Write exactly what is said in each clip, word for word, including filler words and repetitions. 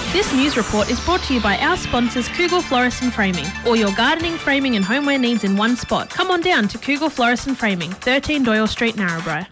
This news report is brought to you by our sponsors Kugel Florist and Framing. All your gardening, framing and homeware needs in one spot. Come on down to Kugel Florist and Framing, thirteen Doyle Street, Narrabri.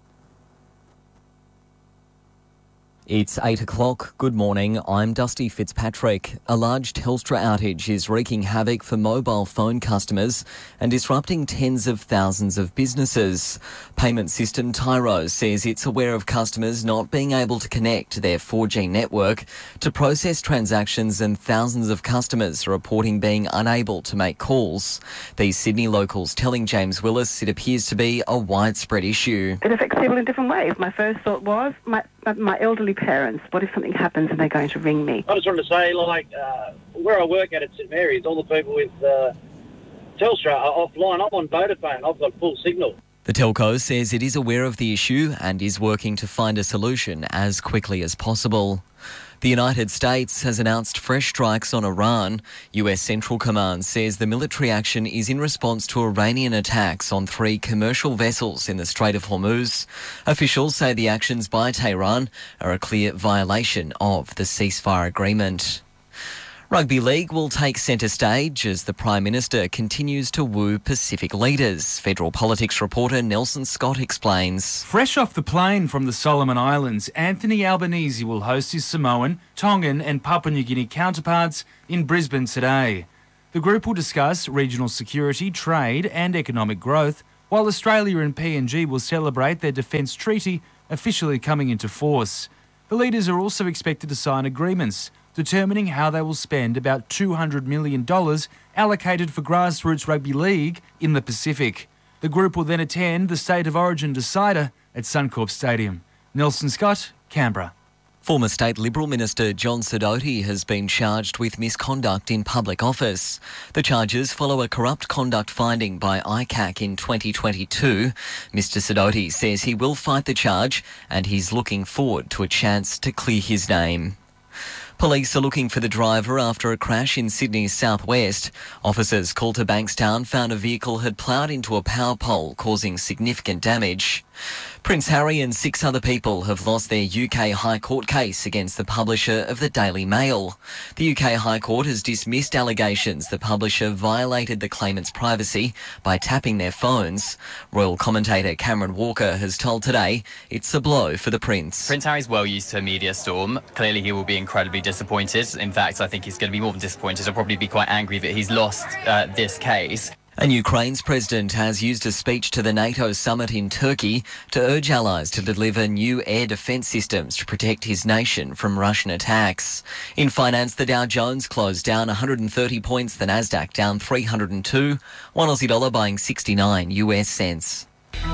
It's eight o'clock. Good morning. I'm Dusty Fitzpatrick. A large Telstra outage is wreaking havoc for mobile phone customers and disrupting tens of thousands of businesses. Payment system Tyro says it's aware of customers not being able to connect to their four G network to process transactions, and thousands of customers are reporting being unable to make calls. These Sydney locals telling James Willis it appears to be a widespread issue. It affects people in different ways. My first thought was my, my elderly parents, what if something happens and they're going to ring me? I just wanted to say, like, uh, where I work at at St Mary's, all the people with uh, Telstra are offline. I'm on Vodafone. I've got full signal. The telco says it is aware of the issue and is working to find a solution as quickly as possible. The United States has announced fresh strikes on Iran. U S Central Command says the military action is in response to Iranian attacks on three commercial vessels in the Strait of Hormuz. Officials say the actions by Tehran are a clear violation of the ceasefire agreement. Rugby League will take centre stage as the Prime Minister continues to woo Pacific leaders. Federal politics reporter Nelson Scott explains. Fresh off the plane from the Solomon Islands, Anthony Albanese will host his Samoan, Tongan and Papua New Guinea counterparts in Brisbane today. The group will discuss regional security, trade and economic growth, while Australia and P N G will celebrate their defence treaty officially coming into force. The leaders are also expected to sign agreements determining how they will spend about two hundred million dollars allocated for grassroots rugby league in the Pacific. The group will then attend the State of Origin decider at Suncorp Stadium. Nelson Scott, Canberra. Former State Liberal Minister John Sidoti has been charged with misconduct in public office. The charges follow a corrupt conduct finding by I C A C in twenty twenty-two. Mister Sidoti says he will fight the charge and he's looking forward to a chance to clear his name. Police are looking for the driver after a crash in Sydney's southwest. Officers called to Bankstown found a vehicle had ploughed into a power pole, causing significant damage. Prince Harry and six other people have lost their U K High Court case against the publisher of the Daily Mail. The U K High Court has dismissed allegations the publisher violated the claimants' privacy by tapping their phones. Royal commentator Cameron Walker has told Today it's a blow for the Prince. Prince Harry's well used to a media storm. Clearly he will be incredibly disappointed. In fact, I think he's going to be more than disappointed. He'll probably be quite angry that he's lost uh, this case. And Ukraine's president has used a speech to the NATO summit in Turkey to urge allies to deliver new air defence systems to protect his nation from Russian attacks. In finance, the Dow Jones closed down one hundred thirty points, the Nasdaq down three hundred two, one Aussie dollar buying sixty-nine U S cents.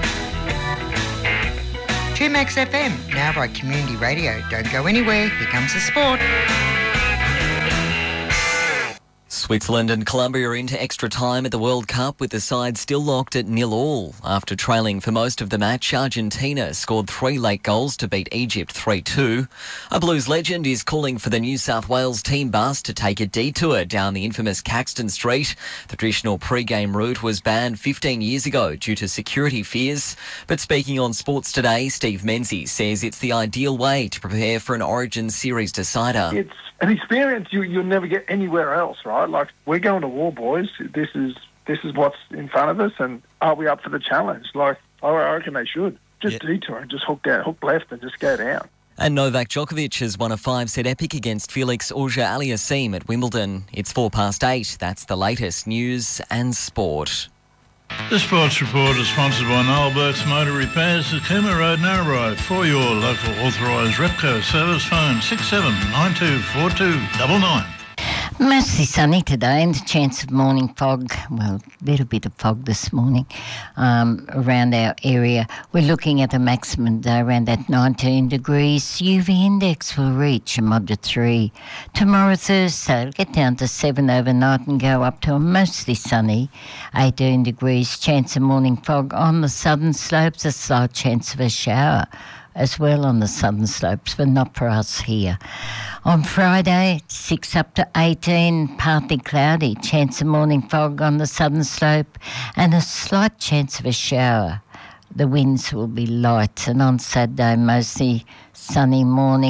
two Max F M, now by Community Radio. Don't go anywhere, here comes the sport. Switzerland and Colombia are into extra time at the World Cup, with the side still locked at nil all. After trailing for most of the match, Argentina scored three late goals to beat Egypt three two. A Blues legend is calling for the New South Wales team bus to take a detour down the infamous Caxton Street. The traditional pre-game route was banned fifteen years ago due to security fears. But speaking on Sports Today, Steve Menzies says it's the ideal way to prepare for an Origin Series decider. It's an experience you, you'll never get anywhere else, right? Like, we're going to war, boys. This is this is what's in front of us, and are we up for the challenge? Like, I reckon they should. Just yeah. detour and just hook down, hook left and just go down. And Novak Djokovic has won a five-set epic against Felix Auger-Aliassime at Wimbledon. It's four past eight. That's the latest news and sport. The Sports Report is sponsored by Noel Burke's Motor Repairs at Cooma Road, Narrabri. For your local authorised Repco service, phone six seven nine two four two nine nine. Mostly sunny today and a chance of morning fog. Well, a little bit of fog this morning um, around our area. We're looking at a maximum today around that nineteen degrees. U V index will reach a moderate three. Tomorrow, Thursday, it'll get down to seven overnight and go up to a mostly sunny eighteen degrees. Chance of morning fog on the southern slopes, a slight chance of a shower as well on the southern slopes, but not for us here. On Friday, six up to eighteen, partly cloudy, chance of morning fog on the southern slope and a slight chance of a shower. The winds will be light, and on Saturday, mostly sunny morning,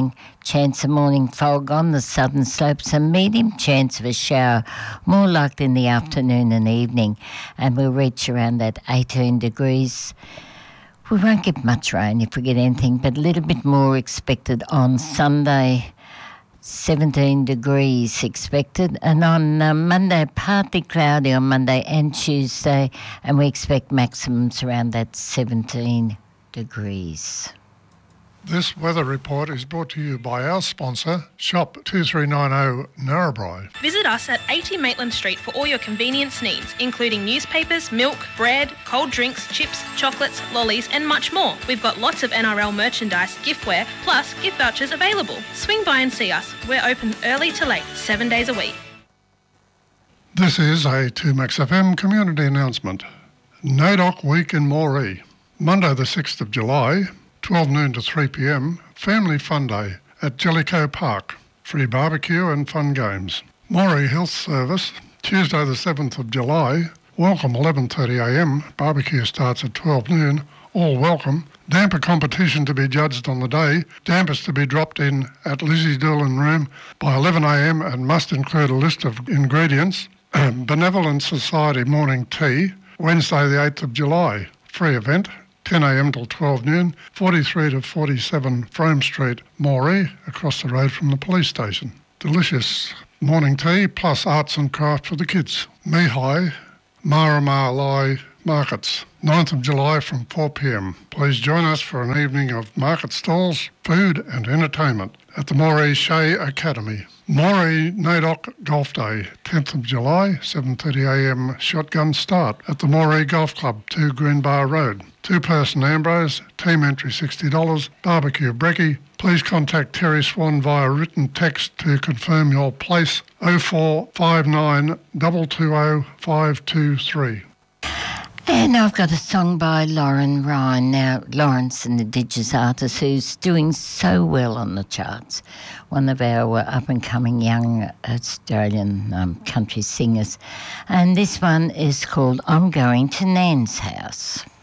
chance of morning fog on the southern slopes, a medium chance of a shower, more likely in the afternoon and evening, and we'll reach around that eighteen degrees. We won't get much rain if we get anything, but a little bit more expected on Sunday. seventeen degrees expected, and on uh, Monday, partly cloudy on Monday and Tuesday, and we expect maximums around that seventeen degrees. This weather report is brought to you by our sponsor, Shop two three nine zero Narrabri. Visit us at eighty Maitland Street for all your convenience needs, including newspapers, milk, bread, cold drinks, chips, chocolates, lollies and much more. We've got lots of N R L merchandise, giftware, plus gift vouchers available. Swing by and see us. We're open early to late, seven days a week. This is a two Max F M community announcement. NAIDOC Week in Moree. Monday the sixth of July, twelve noon to three p m, Family Fun Day at Jellicoe Park. Free barbecue and fun games. Moree Health Service, Tuesday the seventh of July, welcome eleven thirty a m, barbecue starts at twelve noon, all welcome. Damper competition to be judged on the day, dampers to be dropped in at Lizzie Doolan Room by eleven a m and must include a list of ingredients. Benevolent Society morning tea, Wednesday the eighth of July, free event, ten a m till twelve noon, forty-three to forty-seven Frome Street, Moree, across the road from the police station. Delicious morning tea plus arts and craft for the kids. Mihai, Marama Lai Markets, ninth of July from four p m. Please join us for an evening of market stalls, food and entertainment at the Moree Shea Academy. Moree NAIDOC Golf Day, tenth of July, seven thirty a m shotgun start at the Moree Golf Club, two Greenbar Road. Two-person Ambrose, team entry sixty dollars, barbecue brekkie. Please contact Terry Swan via written text to confirm your place, oh four five nine two two zero five two three. And I've got a song by Lauren Ryan. Now, Lauren's an Indigenous artist who's doing so well on the charts. One of our uh, up-and-coming young Australian um, country singers. And this one is called I'm Going to Nan's House.